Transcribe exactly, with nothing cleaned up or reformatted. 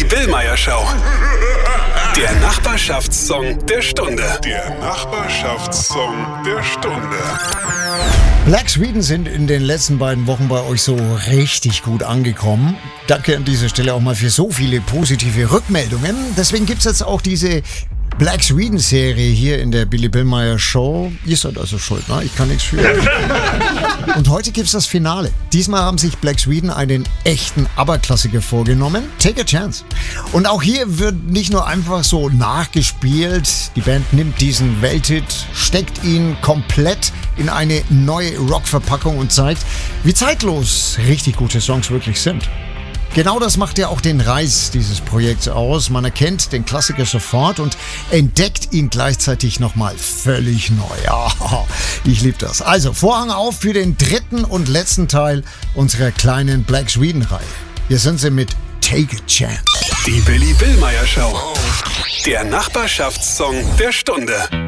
Billmeyer Show. Der Nachbarschaftssong der Stunde. Der Nachbarschaftssong der Stunde. Black Sweden sind in den letzten beiden Wochen bei euch so richtig gut angekommen. Danke an dieser Stelle auch mal für so viele positive Rückmeldungen. Deswegen gibt es jetzt auch diese Black Sweden Serie hier in der Billy Billmeyer Show. Ihr seid also schuld, ne? Ich kann nichts für. Und heute gibt's das Finale. Diesmal haben sich Black Sweden einen echten ABBA-Klassiker vorgenommen. Take a Chance. Und auch hier wird nicht nur einfach so nachgespielt. Die Band nimmt diesen Welthit, steckt ihn komplett in eine neue Rock-Verpackung und zeigt, wie zeitlos richtig gute Songs wirklich sind. Genau das macht ja auch den Reiz dieses Projekts aus. Man erkennt den Klassiker sofort und entdeckt ihn gleichzeitig nochmal völlig neu. Ja, ich liebe das. Also, Vorhang auf für den dritten und letzten Teil unserer kleinen Black Sweden-Reihe. Hier sind sie mit Take a Chance. Die Billy Billmeyer Show. Der Nachbarschaftssong der Stunde.